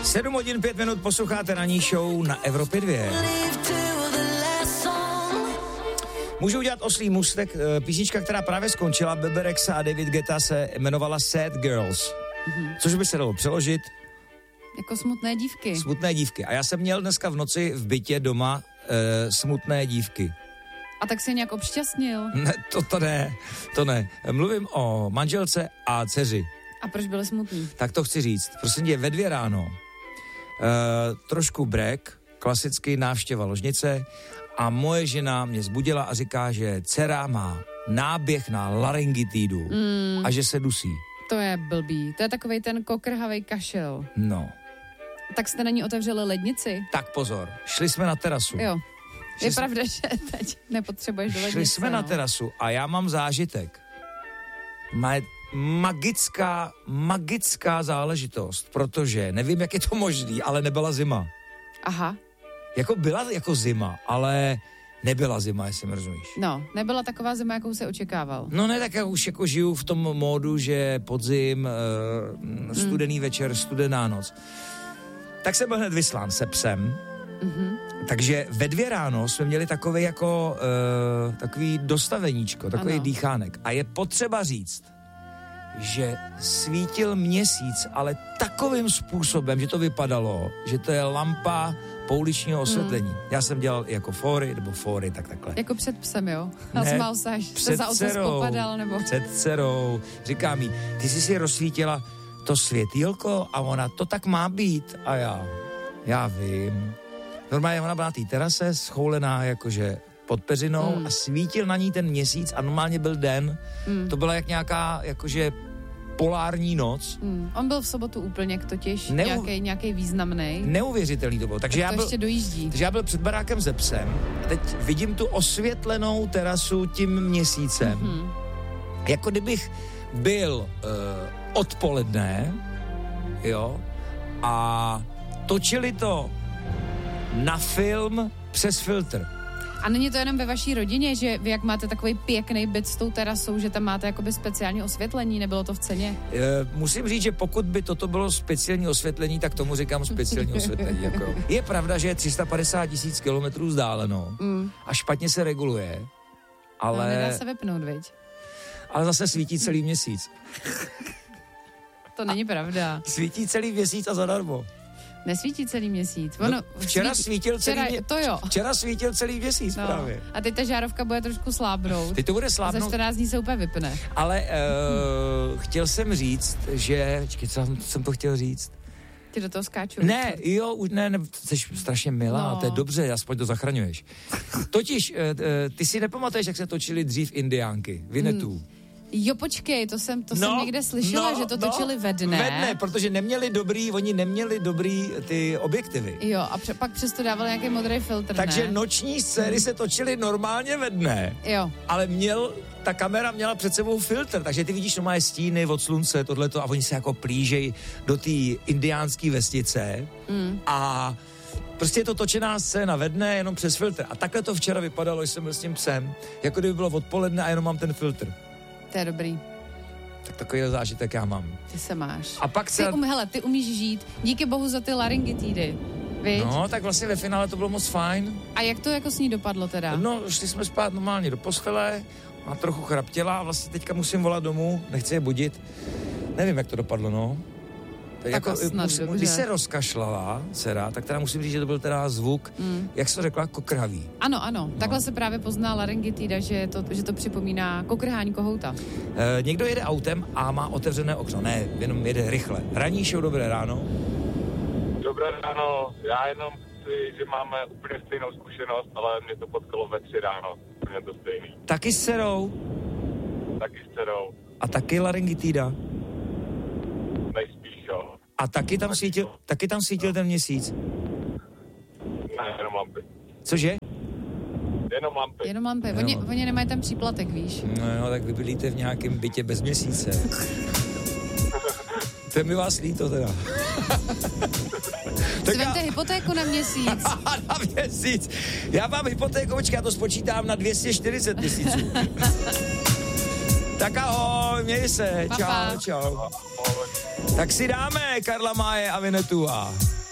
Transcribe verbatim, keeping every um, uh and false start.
sedm hodin pět minut posloucháte ranní show na Evropě dva. Můžu udělat oslý můstek, písnička, která právě skončila, Bebe Rexha a David Guetta, se jmenovala Sad Girls, mm-hmm. což by se dalo přeložit jako smutné dívky. Smutné dívky. A já jsem měl dneska v noci v bytě doma e, smutné dívky. A tak se nějak obšťastnil? Ne, to, to ne, to ne. Mluvím o manželce a dceři. A proč byli smutní? Tak to chci říct. Prosím tě, ve dvě ráno, e, trošku brek, klasicky návštěva ložnice a moje žena mě zbudila a říká, že dcera má náběh na laryngitidu mm. a že se dusí. To je blbý. To je takovej ten kokrhavej kašel. No. Tak jste na ní otevřeli lednici? Tak pozor, šli jsme na terasu. Jo. Šli je jsme... pravda, že teď nepotřebuješ do lednice. Šli jsme no. na terasu a já mám zážitek. Má magická, magická záležitost, protože nevím, jak je to možný, ale nebyla zima. Aha. Jako byla jako zima, ale nebyla zima, jestli mi rozumíš. No, nebyla taková zima, jakou se očekával. No ne, tak já už jako žiju v tom módu, že podzim, uh, studený mm. večer, studená noc. Tak jsem byl hned vyslán se psem, mm-hmm. takže ve dvě ráno jsme měli takový jako, uh, takový dostaveníčko, takový ano. dýchánek. A je potřeba říct, že svítil měsíc, ale takovým způsobem, že to vypadalo, že to je lampa pouličního osvětlení. Mm. Já jsem dělal jako fóry, nebo fóry, tak takhle. Jako před psem, jo? A ne, smál se, až se za ocas popadal, nebo... Před dcerou. Říká mi, ty jsi si rozsvítila to světýlko a ona, to tak má být. A já, já vím. Normálně ona byla na té terase, schoulená jakože pod peřinou mm. a svítil na ní ten měsíc a normálně byl den. Mm. To byla jak nějaká, jakože polární noc. Mm. On byl v sobotu úplně totiž Neu... nějaký, nějaký významný. Neuvěřitelný to bylo. Takže tak já to byl, ještě dojíždí. Takže já byl před barákem se psem a teď vidím tu osvětlenou terasu tím měsícem. Mm-hmm. Jako kdybych byl uh, odpoledne, jo, a točili to na film přes filtr. A není to jenom ve vaší rodině, že vy jak máte takový pěkný byt s tou terasou, že tam máte jakoby speciální osvětlení, nebylo to v ceně? E, musím říct, že pokud by toto bylo speciální osvětlení, tak tomu říkám speciální osvětlení. Jako. Je pravda, že je tři sta padesát tisíc kilometrů vzdáleno mm. a špatně se reguluje, ale... No, nedá se vypnout, viď? Ale zase svítí celý měsíc. To není pravda. Svítí celý měsíc a zadarmo. Nesvítí celý měsíc. Ono, no, včera svítí, svítil celý včera, mě... to jo. Včera svítil celý měsíc no. právě. A teď ta žárovka bude trošku slábnout. Teď to bude slábnout. Za čtrnáct dní se úplně vypne. Ale uh, hmm. chtěl jsem říct, že... Počkej, co jsem to chtěl říct? Ty do toho skáču. Ne, jo, už ne, ne jsi strašně milá, no. To je dobře, aspoň to zachraňuješ. Totiž, uh, ty si nepamatuješ, jak se točily dřív indiánky, Vinetu. Hmm. Jo, počkej, to jsem, to no, jsem někde slyšela, no, že to točili no, ve dne. Ve dne, protože neměli dobrý, oni neměli dobrý ty objektivy. Jo, a pře- pak přesto dávali nějaký modrý filtr, Takže ne? noční scény hmm. se točily normálně ve dne. Jo. Ale měl, ta kamera měla před sebou filtr, takže ty vidíš normálně stíny od slunce, tohleto, a oni se jako plížejí do té indiánské vesnice hmm. a prostě je to točená scéna ve dne, jenom přes filtr. A takhle to včera vypadalo, že jsem byl s tím psem, jako kdyby bylo odpoledne a jenom mám ten filtr. To je dobrý. Tak takový zážitek já mám. Ty se máš. A pak se... Ty, um, hele, ty umíš žít. Díky bohu za ty laryngitidy. Viď? No, tak vlastně ve finále to bylo moc fajn. A jak to jako s ní dopadlo teda? No, šli jsme spát normálně do postele, a trochu chraptěla a vlastně teďka musím volat domů, nechci je budit. Nevím, jak to dopadlo, no. Tak jako, snad, musím, když se rozkašlala dcera, tak teda musím říct, že to byl teda zvuk, mm. jak jsi to řekla, kokrhavý. Ano, ano. No. Takhle se právě pozná laryngitida, že to, že to připomíná kokrhání kohouta. E, někdo jede autem a má otevřené okno. Ne, jenom jede rychle. Ranní show, dobré ráno. Dobré ráno. Já jenom chci, že máme úplně stejnou zkušenost, ale mě to potkalo ve tři ráno. Úplně to stejný. Taky s dcerou? Taky s dcerou. A taky laryngitida? Nejspíš, jo. A taky tam svítil, taky tam svítil ten měsíc? Ne, jenom lampy. Cože? Jenom lampy. Jenom lampy. Oni, oni nemají ten příplatek, víš? No, no, tak vy bydlíte v nějakém bytě bez měsíce. To je mi vás líto teda. Tak vemte já... hypotéku na měsíc. Na měsíc. Já mám hypotéku, počkej, já to spočítám na dvě stě čtyřicet měsíců. Tak ahoj, měj se. Pa, čau, pa. čau. Tak si dáme Karla Máje a Vinetu a...